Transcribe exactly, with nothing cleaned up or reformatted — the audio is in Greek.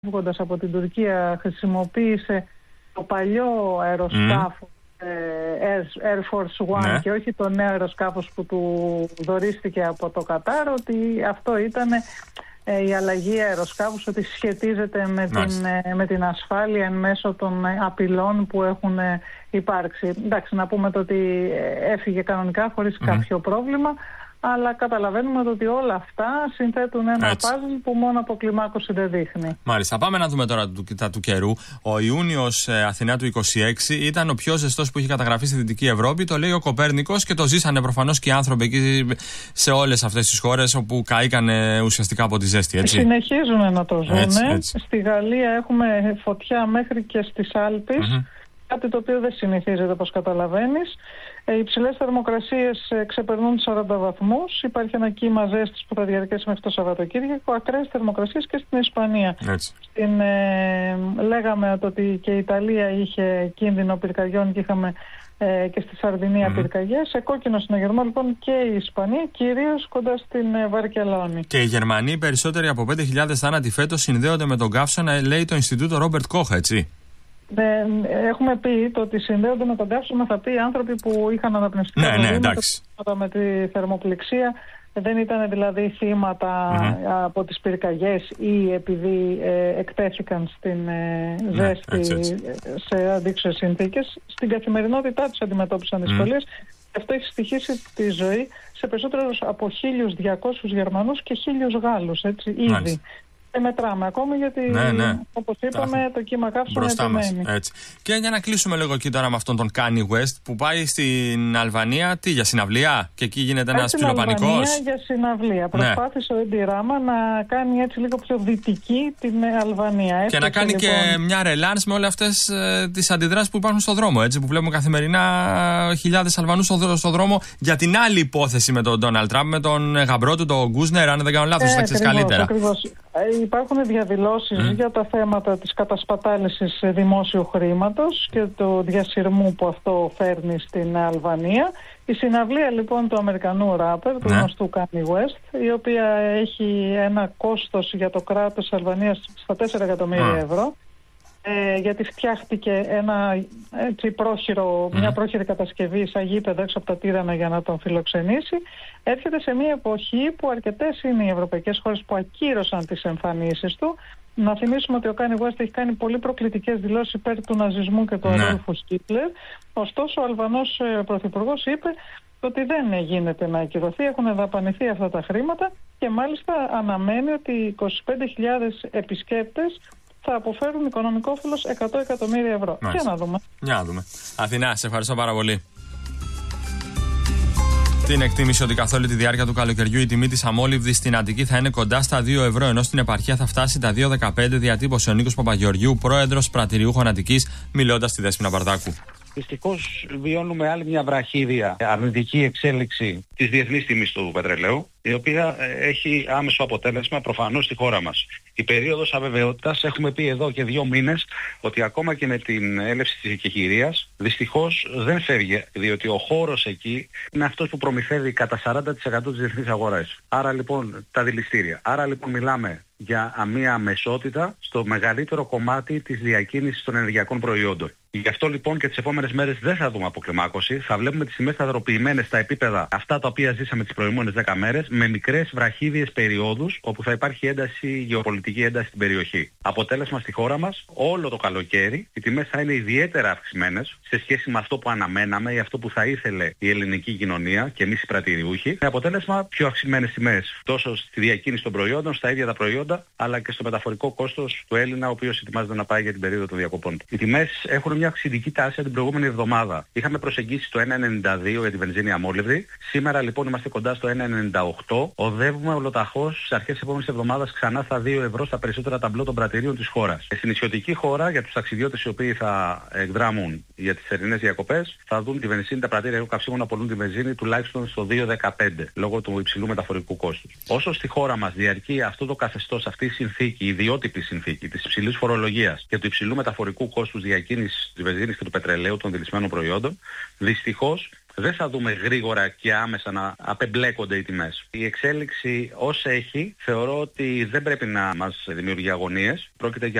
φεύγοντας από την Τουρκία χρησιμοποίησε το παλιό αεροσκάφο mm. Air Force One ναι. και όχι το νέο αεροσκάφος που του δωρίστηκε από το Κατάρ, ότι αυτό ήταν ε, η αλλαγή αεροσκάφους, ότι σχετίζεται με, nice. την, ε, με την ασφάλεια εν μέσω των απειλών που έχουν ε, υπάρξει. Εντάξει, να πούμε το ότι έφυγε κανονικά χωρίς mm. κάποιο πρόβλημα, αλλά καταλαβαίνουμε ότι όλα αυτά συνθέτουν ένα παζλ που μόνο από κλιμάκωση δεν δείχνει. Μάλιστα. Πάμε να δούμε τώρα του, τα του καιρού. Ο Ιούνιος ε, Αθηνά του είκοσι έξι ήταν ο πιο ζεστός που έχει καταγραφεί στη Δυτική Ευρώπη. Το λέει ο Κοπέρνικος και το ζήσανε προφανώς και οι άνθρωποι εκεί σε όλες αυτές τις χώρες όπου καήκανε ουσιαστικά από τη ζέστη. Έτσι. Συνεχίζουν να το ζουν. Έτσι, έτσι. Στη Γαλλία έχουμε φωτιά μέχρι και στις Άλπεις. Mm-hmm. Κάτι το οποίο δεν συνηθίζεται, όπως καταλαβαίνεις. Οι υψηλές θερμοκρασίες ξεπερνούν τους σαράντα βαθμούς. Υπάρχει ένα κύμα ζέστης που θα διαρκέσει μέχρι το Σαββατοκύριακο. Ακραίες θερμοκρασίες και στην Ισπανία. Στην, ε, λέγαμε ότι και η Ιταλία είχε κίνδυνο πυρκαγιών και είχαμε ε, και στη Σαρδινία mm-hmm. πυρκαγιές. Σε κόκκινο συναγερμό λοιπόν και η Ισπανία, κυρίως κοντά στην ε, Βαρκελόνη. Και οι Γερμανοί, περισσότεροι από πέντε χιλιάδες θάνατοι φέτος, συνδέονται με τον καύσωνα, λέει το Ινστιτούτο Ρόμπερτ Κόχ, έτσι. Έχουμε πει το ότι συνδέονται με τον καύσωνα, θα πει άνθρωποι που είχαν αναπνευστικά ναι, προβλήματα ναι, με τη θερμοπληξία. Δεν ήταν δηλαδή θύματα mm-hmm. από τις πυρκαγιές ή επειδή ε, εκτέθηκαν στην ε, ζέστη ναι, έτσι, έτσι. σε αντίξωες συνθήκες. Στην καθημερινότητά τους αντιμετώπισαν δυσκολίες. Mm. Αυτό έχει στοιχήσει τη ζωή σε περισσότερους από χίλιους διακόσιους Γερμανούς και χίλιους Γάλλους, έτσι, ήδη. Μάλιστα. Δεν μετράμε ακόμη γιατί, ναι, ναι. όπως είπαμε, τα... το κύμα καύσωνα επιμένει. Έτσι. Και για να κλείσουμε λίγο εκεί τώρα με αυτόν τον Kanye West που πάει στην Αλβανία, τι, για συναυλία? Και εκεί γίνεται ένας ψιλοπανικός. Στην Αλβανία για συναυλία. Ναι. Προσπάθησε ο Έντι Ράμα να κάνει έτσι λίγο πιο δυτική την Αλβανία. Και να κάνει λοιπόν και μια ρελάνς με όλες αυτές ε, τις αντιδράσεις που υπάρχουν στον δρόμο. Έτσι, που βλέπουμε καθημερινά χιλιάδες Αλβανούς στον στο δρόμο για την άλλη υπόθεση με τον Ντόναλντ Τραμπ, με τον γαμπρό του, τον Γκούσνερ, αν δεν κάνω λάθος, θα ξέρεις καλύτερα. Ακριβώς. Υπάρχουν διαδηλώσεις mm. για τα θέματα της κατασπατάλησης δημόσιου χρήματος και του διασυρμού που αυτό φέρνει στην Αλβανία. Η συναυλία λοιπόν του Αμερικανού ράπερ, του γνωστού Kanye West, η οποία έχει ένα κόστος για το κράτος της Αλβανίας στα τέσσερα εκατομμύρια ευρώ. Ε, γιατί φτιάχτηκε ένα, έτσι, πρόχειρο, mm. μια πρόχειρη κατασκευή σαν γήπεδο έξω από τα Τύρανα για να τον φιλοξενήσει. Έρχεται σε μια εποχή που αρκετές είναι οι ευρωπαϊκές χώρες που ακύρωσαν τις εμφανίσεις του. Να θυμίσουμε ότι ο Kanye West έχει κάνει πολύ προκλητικές δηλώσεις υπέρ του ναζισμού και του Αδόλφου Χίτλερ. Ωστόσο ο Αλβανός ε, πρωθυπουργός είπε ότι δεν γίνεται να ακυρωθεί, έχουν δαπανηθεί αυτά τα χρήματα και μάλιστα αναμένει ότι είκοσι πέντε χιλιάδες επισκέπτες θα αποφέρουν οικονομικό όφελος εκατό εκατομμύρια ευρώ. Μάλιστα. Για να δούμε. Για να δούμε. Αθηνά, σε ευχαριστώ πάρα πολύ. Την εκτίμηση ότι καθ' όλη τη διάρκεια του καλοκαιριού η τιμή της αμόλυβδης στην Αττική θα είναι κοντά στα δύο ευρώ, ενώ στην επαρχία θα φτάσει τα δύο δεκαπέντε, διατύπωσε ο Νίκος Παπαγεωργίου, πρόεδρος Πρατηριούχων Αττικής, μιλώντας στη Δέσποινα Μπαρδάκου. Δυστυχώς βιώνουμε άλλη μια βραχίδια αρνητική εξέλιξη της διεθνής τιμής του πετρελαίου, η οποία έχει άμεσο αποτέλεσμα προφανώς στη χώρα μας. Η περίοδος αβεβαιότητας, έχουμε πει εδώ και δύο μήνες ότι ακόμα και με την έλευση της εκεχηρίας δυστυχώς δεν φεύγει, διότι ο χώρος εκεί είναι αυτός που προμηθεύει κατά σαράντα τοις εκατό της διεθνής αγοράς. Άρα λοιπόν τα δηληστήρια. Άρα λοιπόν μιλάμε για μια αμεσότητα στο μεγαλύτερο κομμάτι της διακίνησης των ενεργειακών προϊόντων. Γι' αυτό λοιπόν και τις επόμενες μέρες δεν θα δούμε αποκλιμάκωση. Θα βλέπουμε τις τιμές σταθεροποιημένες στα επίπεδα αυτά τα οποία ζήσαμε τις προηγούμενες δέκα μέρες, με μικρές βραχίδιες περιόδους όπου θα υπάρχει ένταση, γεωπολιτική ένταση στην περιοχή. Αποτέλεσμα στη χώρα μας, όλο το καλοκαίρι οι τιμές θα είναι ιδιαίτερα αυξημένες σε σχέση με αυτό που αναμέναμε ή αυτό που θα ήθελε η ελληνική κοινωνία και εμείς οι πρατηριούχοι. Με αποτέλεσμα πιο αυξημένες τιμές τόσο στη διακίνηση των προϊόντων, στα ίδια τα προϊόντα, αλλά και στο μεταφορικό κόστος του Έλληνα, ο οποίος ετοιμάζεται να πάει για την περίοδο των διακοπών. Οι τιμές έχουν μια αυξητική τάση την προηγούμενη εβδομάδα. Είχαμε προσεγγίσει το ένα ενενήντα δύο για τη βενζίνη αμόλυβδη. Σήμερα λοιπόν είμαστε κοντά στο ένα ενενήντα οκτώ. Οδεύουμε ολοταχώς στις αρχές της επόμενης εβδομάδας ξανά στα δύο ευρώ στα περισσότερα ταμπλό των πρατηρίων της χώρας. Στην νησιωτική χώρα, για τους ταξιδιώτες οι οποίοι θα εκδράμουν για τις θερινές διακοπές, θα δουν τη βενζίνη, τα πρατήρια καυσίμων να πωλούν τη βενζίνη τουλάχιστον στο δύο δεκαπέντε λόγω του υψηλού μεταφορικού κόστους. Όσο στη χώρα μας διαρκεί αυτό το καθεστώς, αυτή η συνθήκη, η ιδιότυπη συνθήκη της υψηλής φορολογίας και του υψηλού μεταφορικού κόστους διακίνησης της βενζίνης και του πετρελαίου των δηλισμένων προϊόντων, δυστυχώς δεν θα δούμε γρήγορα και άμεσα να απεμπλέκονται οι τιμές. Η εξέλιξη ως έχει θεωρώ ότι δεν πρέπει να μας δημιουργεί αγωνίες. Πρόκειται για